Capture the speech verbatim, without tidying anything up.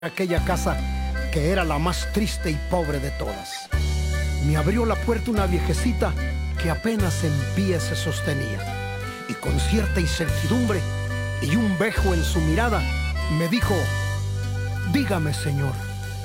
aquella casa que era la más triste y pobre de todas. Me abrió la puerta una viejecita que apenas en pie se sostenía, y con cierta incertidumbre y un bejo en su mirada me dijo: dígame, señor,